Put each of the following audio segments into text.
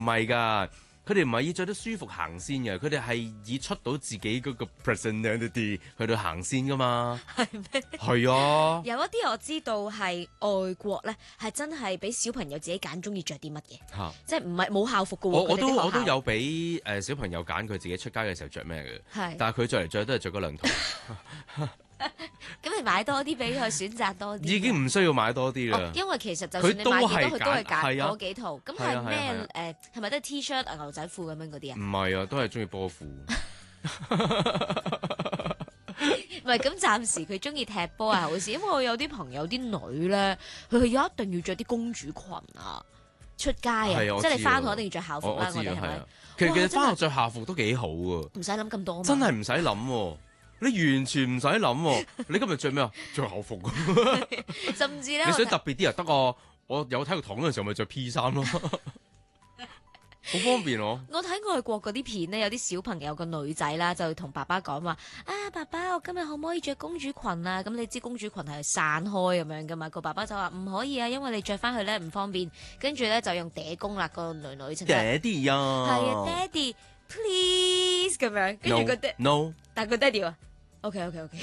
唔係㗎。佢哋唔係以着得舒服行先嘅，佢哋係以出到自己嗰個 personality 去到行先噶嘛。 係咩？ 係啊， 有一啲我知道係外國咧，係真係俾小朋友自己揀中意着啲乜嘢， 嚇！ 即係唔係冇校服嘅喎。 我佢哋啲學校我都有俾小朋友揀佢自己出街嘅時候着咩嘅， 係但係佢着嚟着都係着嗰兩套， 咁你買多啲俾佢選擇多啲。 已經唔需要買多啲啦。 因為其實就算你買幾多，佢都係揀係啊嗰幾套。咁係啊係咩係咪都係 T-shirt 啊、牛仔褲咁樣嗰啲啊？ 唔係啊，都係中意波褲。 唔係咁，暫時佢中意踢波係好事，因為我有啲朋友啲女咧，佢一定要着啲公主裙啊，出街啊， 係啊我知啊即係你翻學一定要着校服啦。我哋係咪係啊？？其實哇翻學着校服都幾好啊， 唔使諗咁多啊嘛。 真係唔使諗喎，你完全唔使諗喎。你今日着咩啊？着校服。 甚至咧， 你想特別啲啊？得啊！我有體育堂嗰陣時候咪着 P 衫咯，好方便我。 我睇外國嗰啲片咧，有啲小朋友個女仔啦，就同爸爸講話：啊，爸爸，我今日可唔可以着公主裙啊？咁你知公主裙係散開咁樣噶嘛？個爸爸就話唔可以啊，因為你着翻去咧唔方便。跟住咧就用嗲公啦，個女女就爹哋啊， 係啊，爹哋 please 咁樣，跟住個爹， no， 但係個爹哋話 OK，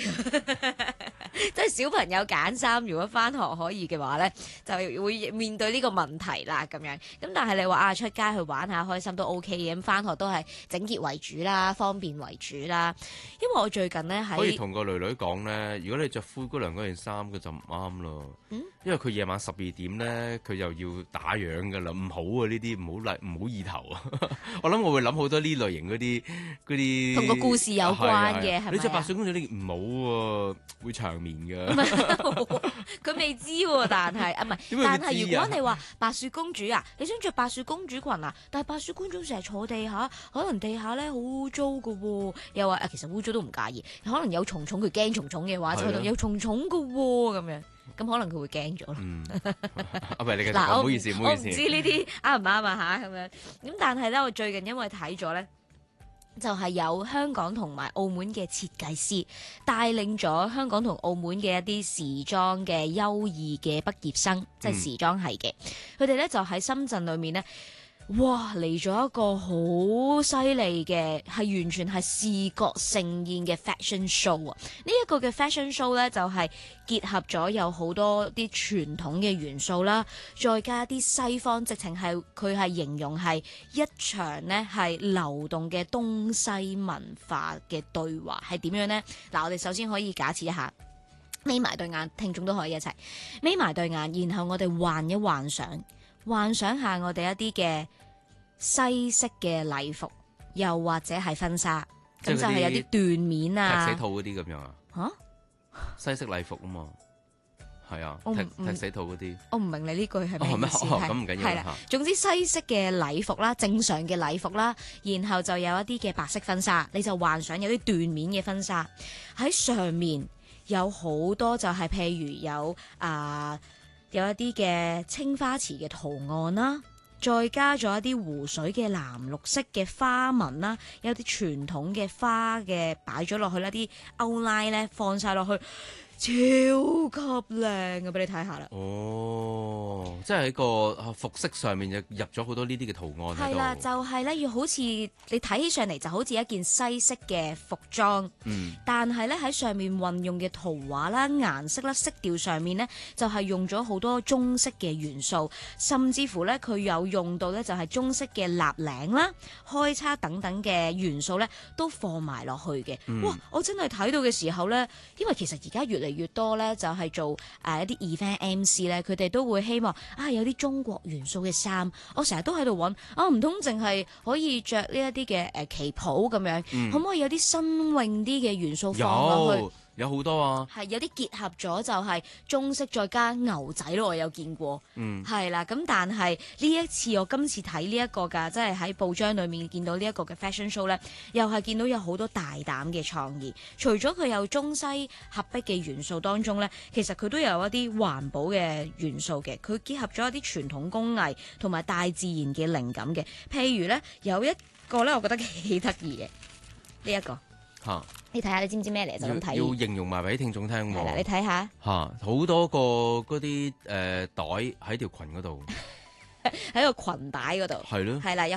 即係小朋友揀衫，如果翻學可以嘅話咧，就會面對呢個問題啦咁樣。咁但係你話啊，出街去玩下開心都 OK 嘅，咁翻學都係整潔為主啦，方便為主啦。因為我最近咧可以喺同個女女講咧，如果你着灰姑娘嗰件衫，佢就唔啱咯。因為佢夜晚12點咧，佢又要打烊噶啦，唔好啊！呢啲唔好意頭啊！我諗我會諗好多呢類型嗰啲同個故事有關嘅，係咪？ 你着白雪公主呢唔好喎，會長眠噶。 佢未知喎，但係啊唔係， 點會但係知啊如果你話白雪公主啊，你想着白雪公主裙啊，但係白雪公主成日坐地下，可能地下咧好污糟噶喎，又話其實污糟都唔介意，可能有蟲蟲佢驚蟲蟲嘅話， 係啊坐度有蟲蟲噶喎咁樣，咁可能佢會驚咗咯。 啊，唔係你繼續講， 嗱， 唔好意思，唔好意思。 我唔知呢啲啱唔啱啊吓咁樣，咁但係咧，我最近因為睇咗咧。就係有香港同埋澳門嘅設計師帶領咗香港同澳門嘅一啲時裝嘅優異嘅畢業生，即係時裝系嘅，佢哋咧就喺深圳裏面咧。哇！嚟咗一個好犀利嘅，係完全係視覺盛宴嘅 fashion show 啊！呢一個嘅 fashion show 咧，就係結合咗有好多啲傳統嘅元素啦，再加啲西方，直情係佢係形容係一場呢係流動嘅東西文化嘅對話，係點樣呢？嗱，我哋首先可以假設一下，眯埋對眼，聽眾都可以一齊眯埋對眼，然後我哋幻想下我哋一啲嘅西式嘅禮服，又或者係婚紗，咁就係有啲緞面啊， 踢死兔嗰啲咁樣啊？ 嚇， 西式禮服啊嘛，係啊，踢死兔嗰啲。 我唔明你呢句係咩意思？ 咁唔緊要啦。 總之西式嘅禮服啦，正常嘅禮服啦，然後就有一啲嘅白色婚紗，你就幻想有啲緞面嘅婚紗喺上面，有好多就係譬如有一啲嘅青花瓷嘅圖案啦，再加咗一啲湖水嘅藍綠色嘅花紋啦，有啲傳統嘅花嘅擺咗落去啦，啲 outline 咧放晒落去，超級靚嘅，俾你睇下啦。 哦，即係喺個服飾上面就入咗好多呢啲嘅圖案喺度。 係啦，就係咧，要好似你睇起上嚟就好似一件西式嘅服裝，但係咧喺上面運用嘅圖畫啦、顏色啦、色調上面咧，就係用咗好多中式嘅元素，甚至乎咧佢有用到咧就係中式嘅立領啦、開叉等等嘅元素咧，都放埋落去嘅。哇！我真係睇到嘅時候咧，因為其實而家越嚟越多咧，就係做一啲 event MC 咧，佢哋都會希望有啲中國元素嘅衫。我成日都喺度揾唔通淨係可以着呢一啲嘅旗袍咁樣，可唔可以有啲新穎啲嘅元素放落去？ 有好多啊， 係有啲結合咗就係中式再加牛仔咯，我有見過，係啦。咁但係呢一次我今次睇呢一個㗎，即係喺報章裏面見到呢一個嘅 fashion show 咧，又係見到有好多大膽嘅創意。除咗佢有中西合璧嘅元素當中咧，其實佢都有一啲環保嘅元素嘅。佢結合咗一啲傳統工藝同埋大自然嘅靈感嘅。譬如咧有一個咧，我覺得幾得意嘅呢一個。你睇下，你知唔知咩嚟？就咁睇。 要形容埋俾聽眾聽喎。 係啦，你睇下。 好多個嗰啲袋喺條裙嗰度。 喺個裙帶嗰度。 係咯。 係啦，有